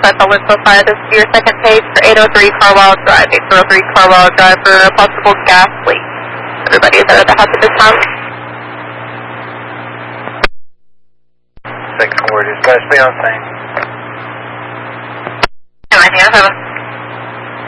request I'll list so far. This is your second page for 803 Carwell Drive. 803 Carwell Drive for a possible gas leak. Everybody is out of the house at this time. Thanks, we're just going to stay on scene. No idea, have a